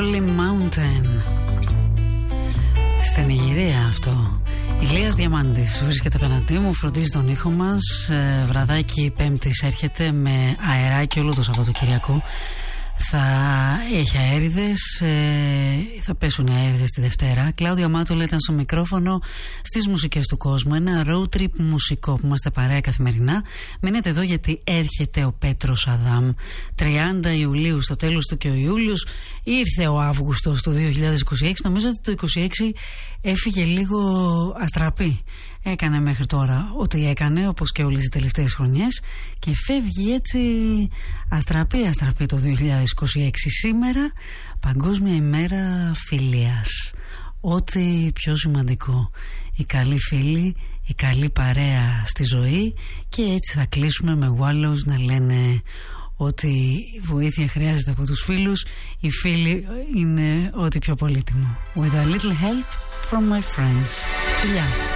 Holy Mountain. Στην Ιγυρία αυτό. Ηλίας Διαμάντης βρίσκεται απέναντί μου, φροντίζει τον ήχο μας. Βραδάκι Πέμπτης έρχεται με αεράκι όλο το Σαββατοκυριακό. Θα έχει αέριδες, θα πέσουν αέριδες τη Δευτέρα. Κλάουδια Μάτολα ήταν στο μικρόφωνο, στις μουσικές του κόσμου. Ένα road trip μουσικό που είμαστε παρέα καθημερινά. Μείνετε εδώ γιατί έρχεται ο Πέτρος Αδάμ. 30 Ιουλίου, στο τέλος του και ο Ιούλιος. Ήρθε ο Αύγουστος του 2026. Νομίζω ότι το 2026 έφυγε λίγο αστραπή. Έκανε μέχρι τώρα ό,τι έκανε, όπως και όλες τις τελευταίες χρονιές, και φεύγει έτσι αστραπή το 2026. Σήμερα Παγκόσμια ημέρα φιλίας. Ό,τι πιο σημαντικό, οι καλοί φίλοι, η καλή παρέα στη ζωή. Και έτσι θα κλείσουμε με Wallows να λένε ότι βοήθεια χρειάζεται από τους φίλους. Οι φίλοι είναι ό,τι πιο πολύτιμο. With a little help from my friends. Φιλιά.